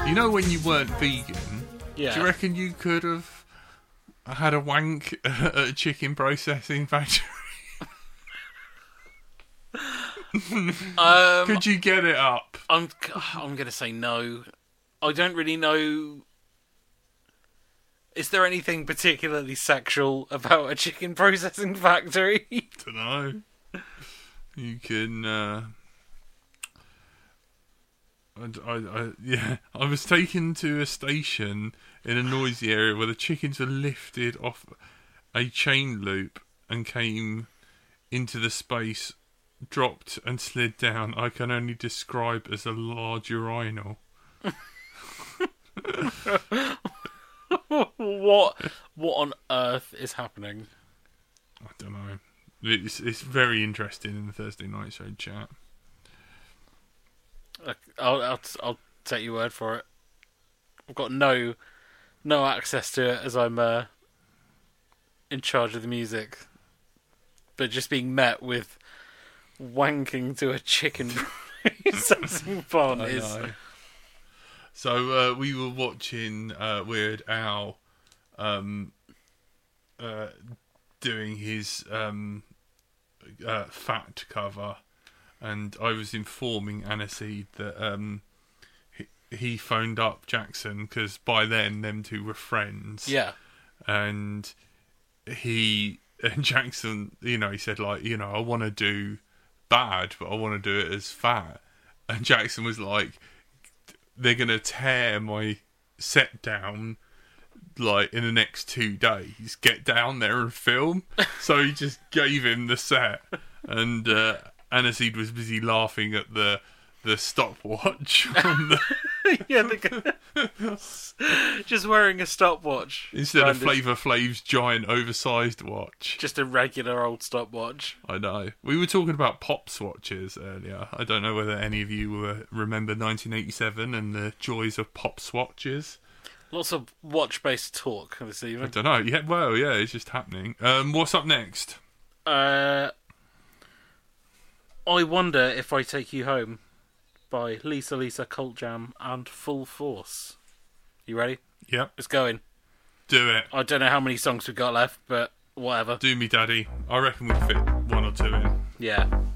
You know when you weren't vegan, Yeah. do you reckon you could have had a wank at a chicken processing factory? Could you get it up? I'm going to say no. I don't really know. Is there anything particularly sexual about a chicken processing factory? Don't know. You can. I was taken to a station in a noisy area where the chickens were lifted off a chain loop and came into the space, dropped and slid down. I can only describe as a large urinal. What on earth is happening? I don't know. It's very interesting in the Thursday Night Show chat. I'll take your word for it. I've got no access to it as I'm in charge of the music, but just being met with wanking to a chicken processing plant is. So we were watching Weird Al doing his Fat cover, and I was informing Aniseed that he phoned up Jackson because by then them two were friends. Yeah. And Jackson, he said I want to do Bad, but I want to do it as Fat. And Jackson was like, they're going to tear my set down in the next 2 days. Get down there and film. So he just gave him the set. And Aniseed was busy laughing at the stopwatch on the... just wearing a stopwatch instead of Flavor Flav's giant oversized watch. Just a regular old stopwatch. I know. We were talking about Pops watches earlier. I don't know whether any of you remember 1987 and the joys of Pops watches. Lots of watch-based talk this evening. I don't know. Yeah, it's just happening. What's up next? I Wonder If I Take You Home by Lisa, Cult Jam, and Full Force. You ready? Yep. It's going. Do it. I don't know how many songs we've got left, but whatever. Do me, Daddy. I reckon we can fit 1 or 2 in. Yeah.